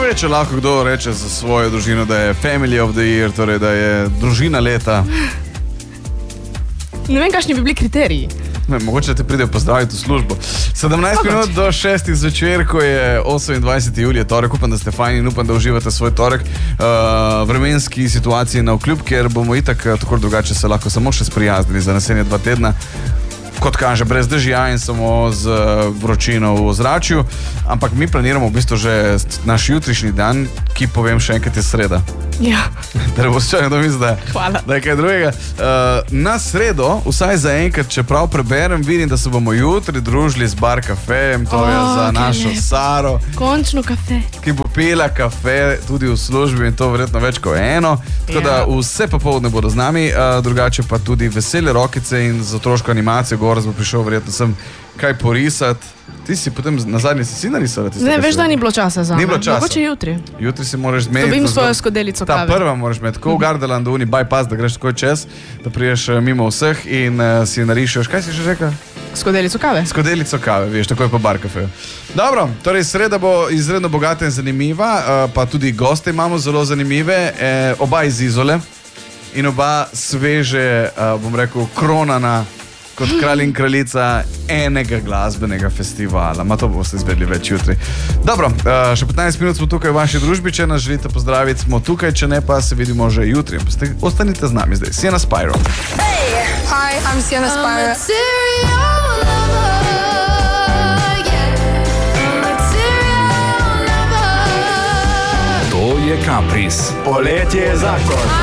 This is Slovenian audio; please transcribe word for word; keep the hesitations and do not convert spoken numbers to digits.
je, če lahko kdo reče za svojo družino, da je family of the year, torej da je družina leta? Ne vem, kakšni bi bili kriteriji. Ne, mogoče te pridejo pozdraviti v službo. sedemnajst minut do šestih zvečer, ko je osemindvajseti julij, torek. Upam, da ste fajni in upam, da uživate svoj torek. Uh, vremenski situaciji na vkljub, ker bomo itak tako drugače se lahko samo še sprijaznili za naslednje dva tedna. Kot kaže, brez dežja in samo z vročino v ozračju. Ampak mi planiramo v bistvu že naš jutrišnji dan, ki povem še enkrat je sreda. Ja. Da ne bo se čakaj, da misli, da, da je kaj drugega. Uh, na sredo, vsaj za enkrat, čeprav preberem, vidim, da se bomo jutri družili z bar kafejem, to je O, za kaj našo lepo. Saro, Končno kafe. ki bo pila kafe tudi v službi in to verjetno več kot eno. Tako Ja. da vse popoldne bodo z nami, uh, drugače pa tudi vesele rokice in z otroško animacijo. Goraz bo prišel verjetno sem kaj porisati. Ti si potem na zadnji si si narisala? Ne, veš, da ni bilo časa za Ni me. bilo časa. Mogoče jutri. Jutri si moraš zmeniti. Dobim na svojo zgod- skodelico Ta kave. prva moraš imeti, tako v Gardalandu, uni bypass, da greš takoj čez, da priješ eh, mimo vseh in uh, si narišeš. Kaj si še rekla? Skodelico kave. Skodelico kave, veš, tako je po bar kafeju. Dobro, torej sreda bo izredno bogata in zanimiva, uh, pa tudi goste imamo zelo zanimive, eh, oba iz Izole in oba sveže, uh, bom rekel, kronana kot kralj in kraljica enega glasbenega festivala. Ma to boste izvedeli več jutri. Dobro, uh, še petnajst minut smo tukaj v vaši družbi, če nas želite pozdraviti, smo tukaj, če ne pa se vidimo že jutri. Poste- Ostanite z nami zdaj. Sienna Spyro. Hi, I'm Sienna Spyro. To je Kapris. Poletje je zakon.